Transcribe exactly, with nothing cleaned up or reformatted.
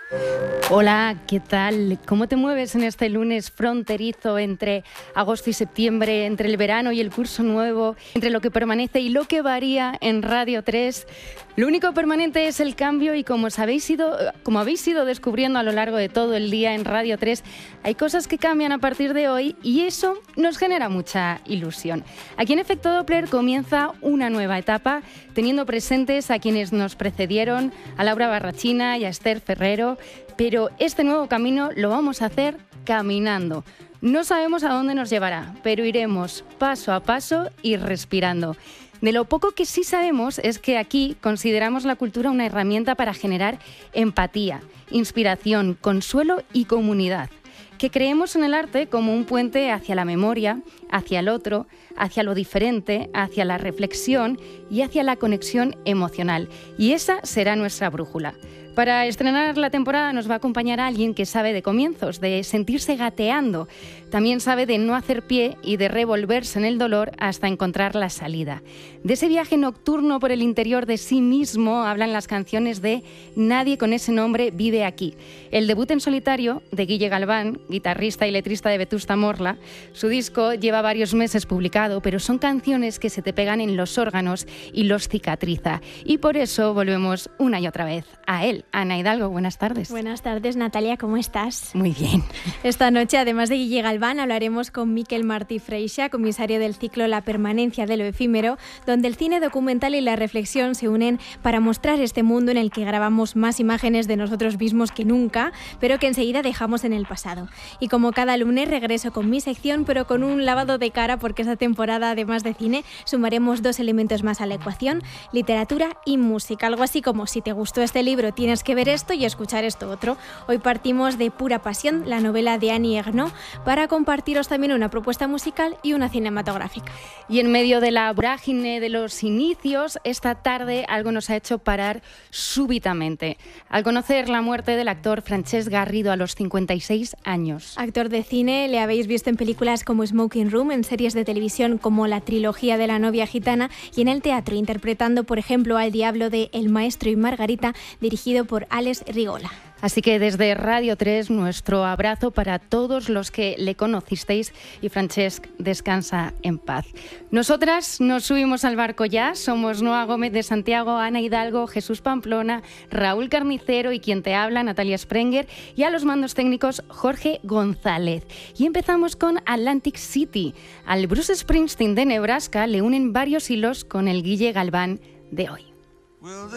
Hola, ¿qué tal? ¿Cómo te mueves en este lunes fronterizo entre agosto y septiembre, entre el verano y el curso nuevo, entre lo que permanece y lo que varía en Radio tres? Lo único permanente es el cambio y como os habéis ido, como habéis ido descubriendo a lo largo de todo el día en Radio tres, hay cosas que cambian a partir de hoy y eso nos genera mucha ilusión. Aquí en Efecto Doppler comienza una nueva etapa, teniendo presentes a quienes nos precedieron, a Laura Barrachina y a Esther Ferrero, pero este nuevo camino lo vamos a hacer caminando. No sabemos a dónde nos llevará, pero iremos paso a paso y respirando. De lo poco que sí sabemos es que aquí consideramos la cultura una herramienta para generar empatía, inspiración, consuelo y comunidad. Que creemos en el arte como un puente hacia la memoria, hacia el otro, hacia lo diferente, hacia la reflexión y hacia la conexión emocional. Y esa será nuestra brújula. Para estrenar la temporada nos va a acompañar alguien que sabe de comienzos, de sentirse gateando. También sabe de no hacer pie y de revolverse en el dolor hasta encontrar la salida. De ese viaje nocturno por el interior de sí mismo hablan las canciones de Nadie con ese nombre vive aquí. El debut en solitario de Guille Galván, guitarrista y letrista de Vetusta Morla. Su disco lleva varios meses publicado, pero son canciones que se te pegan en los órganos y los cicatriza. Y por eso volvemos una y otra vez a él. Ana Hidalgo, buenas tardes. Buenas tardes, Natalia, ¿cómo estás? Muy bien. Esta noche, además de Guille Galván, hablaremos con Miquel Martí Freixa, comisario del ciclo La permanencia de lo efímero, donde el cine documental y la reflexión se unen para mostrar este mundo en el que grabamos más imágenes de nosotros mismos que nunca, pero que enseguida dejamos en el pasado. Y como cada lunes regreso con mi sección, pero con un lavado de cara, porque esta temporada, además de cine, sumaremos dos elementos más a la ecuación: literatura y música. Algo así como, si te gustó este libro, tienes que ver esto y escuchar esto otro. Hoy partimos de Pura pasión, la novela de Annie Ernaux, para compartiros también una propuesta musical y una cinematográfica. Y en medio de la vorágine de los inicios, esta tarde algo nos ha hecho parar súbitamente, al conocer la muerte del actor Francesc Garrido a los cincuenta y seis años. Actor de cine, le habéis visto en películas como Smoking Room, en series de televisión como La trilogía de la novia gitana y en el teatro, interpretando, por ejemplo, al diablo de El maestro y Margarita, dirigido por Àlex Rigola. Así que desde Radio tres, nuestro abrazo para todos los que le conocisteis y Francesc descansa en paz. Nosotras nos subimos al barco ya, somos Noa Gómez de Santiago, Ana Hidalgo, Jesús Pamplona, Raúl Carnicero y quien te habla, Natalia Sprenger, y a los mandos técnicos Jorge González. Y empezamos con Atlantic City. Al Bruce Springsteen de Nebraska le unen varios hilos con el Guille Galván de hoy.